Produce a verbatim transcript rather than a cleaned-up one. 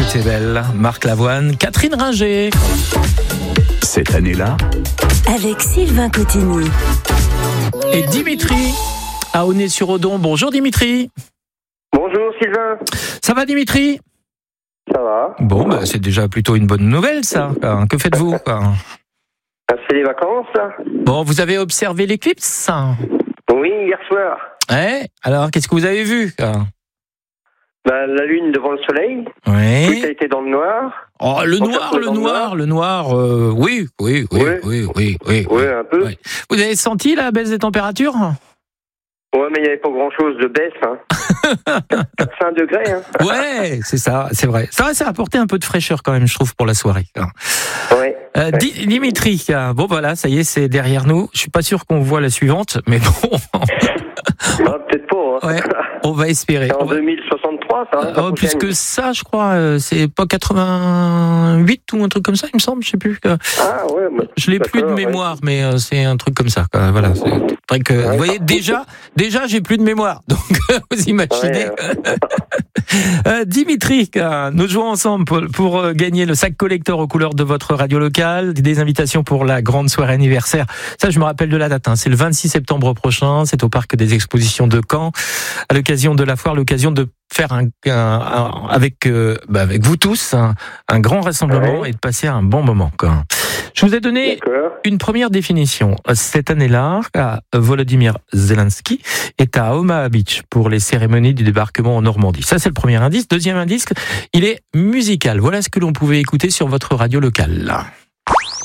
que t'es belle. Marc Lavoine, Catherine Ringer. Cette année-là, avec Sylvain Cotigny et Dimitri à Aulnay-sur-Odon. Bonjour Dimitri. Bonjour Sylvain. Ça va Dimitri? Ça va. Bon, bah, c'est déjà plutôt une bonne nouvelle ça. Que faites-vous? C'est les vacances là. Bon, vous avez observé l'éclipse? Oui, hier soir. Ouais. Alors, qu'est-ce que vous avez vu? Bah, la lune devant le soleil. Oui. Tout a été dans le noir. Oh, le On noir, s'est le dans le noir, noir. le noir, euh, oui, oui, oui, Ouais. oui, oui, oui. Oui, un peu. Ouais. Vous avez senti la baisse des températures? Ouais, mais il n'y avait pas grand-chose de baisse. Hein. quatre à cinq degrés. Hein. Ouais, c'est ça, c'est vrai. Ça va, ça a apporté un peu de fraîcheur quand même, je trouve, pour la soirée. Ouais. Euh, Di- Dimitri, euh, bon voilà, ça y est, c'est derrière nous. Je suis pas sûr qu'on voit la suivante, mais bon, Ah, peut-être pas. Hein. ouais, on va espérer. C'est en On va- deux mille soixante-trois, ça. Hein, la Oh, plus prochaine. que ça, je crois, euh, c'est pas quatre-vingt-huit ou un truc comme ça, il me semble, je sais plus. euh, Ah ouais. Bah, Je l'ai plus de d'accord, ouais. mémoire, mais euh, c'est un truc comme ça. Quoi. Voilà. C'est vrai que, vous voyez, déjà, déjà, j'ai plus de mémoire. Donc, vous imaginez. Ouais, Euh, Dimitri, euh, nous jouons ensemble pour, pour euh, gagner le sac collector aux couleurs de votre radio locale, des invitations pour la grande soirée anniversaire. Ça, je me rappelle de la date. Hein. C'est le vingt-six septembre prochain. C'est au parc des expositions de Caen, à l'occasion de la foire, l'occasion de faire un, un, un- avec euh, bah, avec vous tous un, un grand rassemblement Ouais. et de passer un bon moment. Quoi. Je vous ai donné D'accord. une première définition. Cette année-là, Volodymyr Zelensky est à Omaha Beach pour les cérémonies du débarquement en Normandie. Ça, c'est le premier indice. Deuxième indice, il est musical. Voilà ce que l'on pouvait écouter sur votre radio locale.